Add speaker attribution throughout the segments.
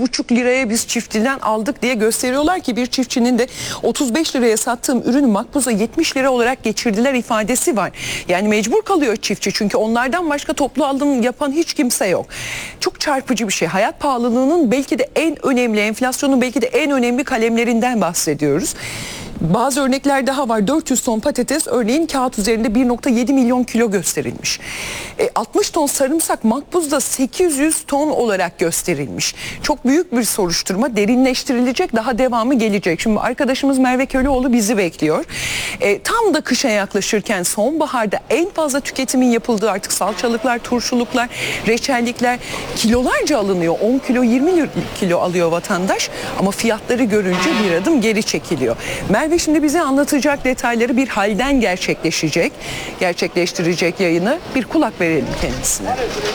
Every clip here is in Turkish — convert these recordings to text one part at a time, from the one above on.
Speaker 1: 2,5 liraya biz çiftçiden aldık diye gösteriyorlar ki bir çiftçinin de 35 liraya sattığım ürünü makbuza 70 lira olarak geçirdiler ifadesi var. Yani mecbur kalıyor çiftçi çünkü onlardan başka toplu alım yapan hiç kimse yok. Çok çarpıcı bir şey. Hayat pahalılığının belki de en önemli, enflasyonun belki de en önemli kalemlerinden bahsediyoruz. Bazı örnekler daha var. 400 ton patates örneğin kağıt üzerinde 1,7 milyon kilo gösterilmiş. 60 ton sarımsak makbuzda 800 ton olarak gösterilmiş. Çok büyük bir soruşturma, derinleştirilecek, daha devamı gelecek. Şimdi arkadaşımız Merve Köleoğlu bizi bekliyor. Tam da kışa yaklaşırken sonbaharda en fazla tüketimin yapıldığı artık salçalıklar, turşuluklar, reçellikler kilolarca alınıyor. 10 kilo 20 kilo alıyor vatandaş ama fiyatları görünce bir adım geri çekiliyor. Merve şimdi bize anlatacak detayları, bir halden gerçekleştirecek yayını. Bir kulak verelim kendisine.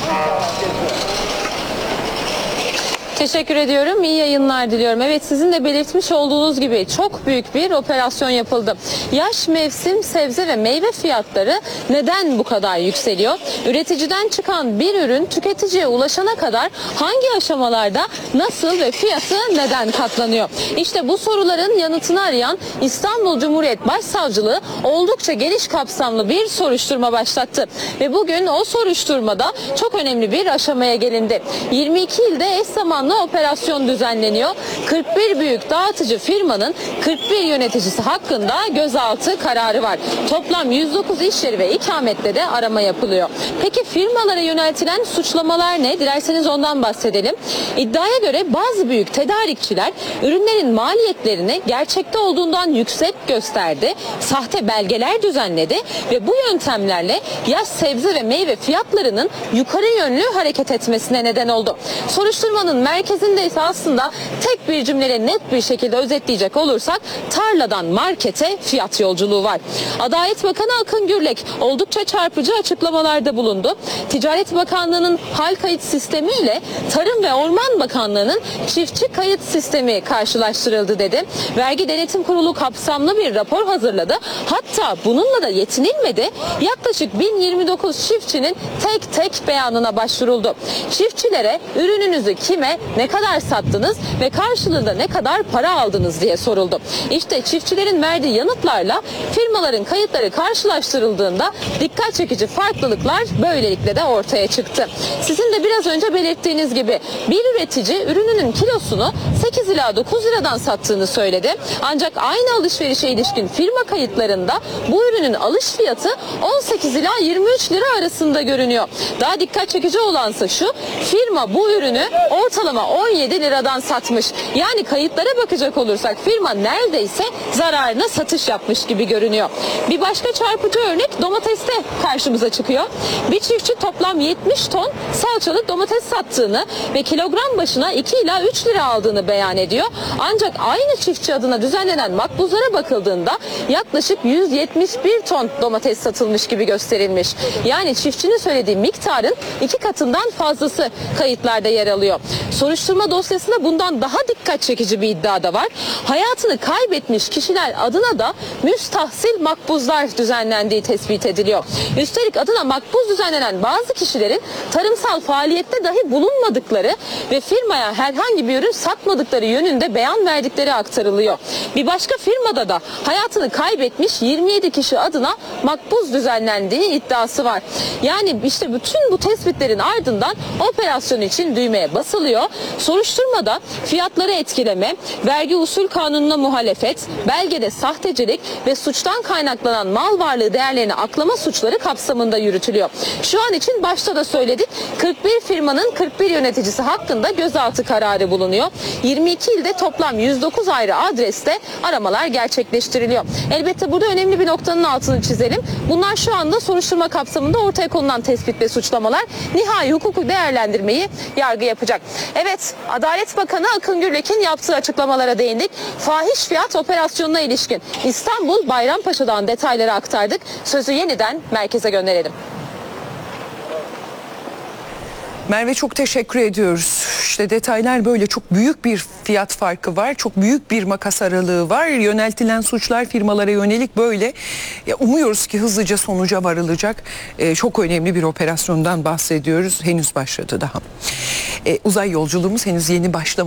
Speaker 2: Teşekkür ediyorum. İyi yayınlar diliyorum. Evet, sizin de belirtmiş olduğunuz gibi çok büyük bir operasyon yapıldı. Yaş mevsim sebze ve meyve fiyatları neden bu kadar yükseliyor? Üreticiden çıkan bir ürün tüketiciye ulaşana kadar hangi aşamalarda nasıl ve fiyatı neden katlanıyor? İşte bu soruların yanıtını arayan İstanbul Cumhuriyet Başsavcılığı oldukça geniş kapsamlı bir soruşturma başlattı. Ve bugün o soruşturmada çok önemli bir aşamaya gelindi. 22 ilde eş zamanlı operasyon düzenleniyor. 41 büyük dağıtıcı firmanın 41 yöneticisi hakkında gözaltı kararı var. Toplam 109 iş yeri ve ikamette de arama yapılıyor. Peki firmalara yöneltilen suçlamalar ne? Dilerseniz ondan bahsedelim. İddiaya göre bazı büyük tedarikçiler ürünlerin maliyetlerini gerçekte olduğundan yüksek gösterdi, sahte belgeler düzenledi ve bu yöntemlerle yaş sebze ve meyve fiyatlarının yukarı yönlü hareket etmesine neden oldu. Soruşturmanın merkezinde ise aslında tek bir cümleyle net bir şekilde özetleyecek olursak tarladan markete fiyat yolculuğu var. Adalet Bakanı Akın Gürlek oldukça çarpıcı açıklamalarda bulundu. Ticaret Bakanlığı'nın hal kayıt sistemi ile Tarım ve Orman Bakanlığı'nın çiftçi kayıt sistemi karşılaştırıldı dedi. Vergi Denetim Kurulu kapsamlı bir rapor hazırladı. Hatta bununla da yetinilmedi. Yaklaşık 1029 çiftçinin tek tek beyanına başvuruldu. Çiftçilere ürününüzü kime, ne kadar sattınız ve karşılığında ne kadar para aldınız diye soruldu. İşte çiftçilerin verdiği yanıtlarla firmaların kayıtları karşılaştırıldığında dikkat çekici farklılıklar böylelikle de ortaya çıktı. Sizin de biraz önce belirttiğiniz gibi bir üretici ürününün kilosunu 8 ila 9 liradan sattığını söyledi. Ancak aynı alışverişe ilişkin firma kayıtlarında bu ürünün alış fiyatı 18 ila 23 lira arasında görünüyor. Daha dikkat çekici olansa şu, firma bu ürünü ortalama 17 liradan satmış. Yani kayıtlara bakacak olursak firma neredeyse zararına satış yapmış gibi görünüyor. Bir başka çarpıcı örnek domateste karşımıza çıkıyor. Bir çiftçi toplam 70 ton salçalık domates sattığını ve kilogram başına 2 ila 3 lira aldığını beyan ediyor. Ancak aynı çiftçi adına düzenlenen makbuzlara bakıldığında yaklaşık 171 ton domates satılmış gibi gösterilmiş. Yani çiftçinin söylediği miktarın 2 katından fazlası kayıtlarda yer alıyor. Soruşturma dosyasında bundan daha dikkat çekici bir iddia da var. Hayatını kaybetmiş kişiler adına da müstahsil makbuzlar düzenlendiği tespit ediliyor. Üstelik adına makbuz düzenlenen bazı kişilerin tarımsal faaliyette dahi bulunmadıkları ve firmaya herhangi bir ürün satmadıkları yönünde beyan verdikleri aktarılıyor. Bir başka firmada da hayatını kaybetmiş 27 kişi adına makbuz düzenlendiği iddiası var. Yani işte bütün bu tespitlerin ardından operasyon için düğmeye basılıyor. Soruşturmada fiyatları etkileme, vergi usul kanununa muhalefet, belgede sahtecilik ve suçtan kaynaklanan mal varlığı değerlerini aklama suçları kapsamında yürütülüyor. Şu an için başta da söyledik, 41 firmanın 41 yöneticisi hakkında gözaltı kararı bulunuyor. 22 ilde toplam 109 ayrı adreste aramalar gerçekleştiriliyor. Elbette burada önemli bir noktanın altını çizelim. Bunlar şu anda soruşturma kapsamında ortaya konulan tespit ve suçlamalar. Nihai hukuku değerlendirmeyi yargı yapacak. Evet, Adalet Bakanı Akın Gürlek'in yaptığı açıklamalara değindik. Fahiş fiyat operasyonuna ilişkin İstanbul Bayrampaşa'dan detayları aktardık. Sözü yeniden merkeze gönderelim.
Speaker 1: Merve çok teşekkür ediyoruz. İşte detaylar böyle, çok büyük bir fiyat farkı var. Çok büyük bir makas aralığı var. Yöneltilen suçlar firmalara yönelik böyle. Umuyoruz ki hızlıca sonuca varılacak. Çok önemli bir operasyondan bahsediyoruz. Henüz başladı daha. Uzay yolculuğumuz henüz yeni başlamadı.